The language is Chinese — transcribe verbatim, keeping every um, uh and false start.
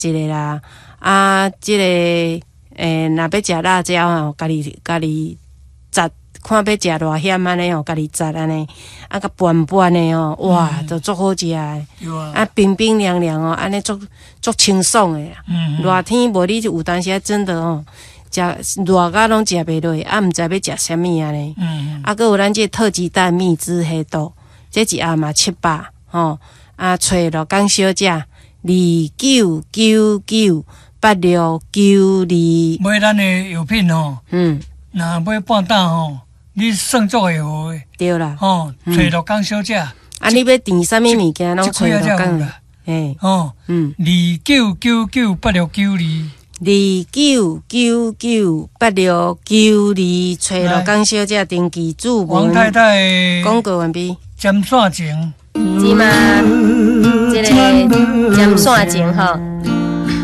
一个啦。啊，即、这个诶，若要食辣椒吼，家己家己摘，看要食偌险安尼吼，家己摘安尼，啊，甲拌拌的吼，哇，都足好食的。啊，冰冰凉凉哦，安尼足足清爽的啦。嗯。热天无你有当时真的吼，食热甲拢食袂落，啊，毋知要食啥物安尼。嗯。啊，佮有咱这特级蛋蜜汁黑豆，这一盒嘛七百吼，啊，找罗港小姐二九九九八六九二。 买咱的药品吼，嗯，若买半担吼，你算足会好诶。 对啦。 吼，找罗港小姐。 啊，你要订啥物物件拢找罗港啦。嘿。 哦。嗯。二九九九八六九二。 二九九九八六九二，找罗港小姐登记注文。 王太太。 广告完毕。 尖线情。 是嘛？这个尖线情吼。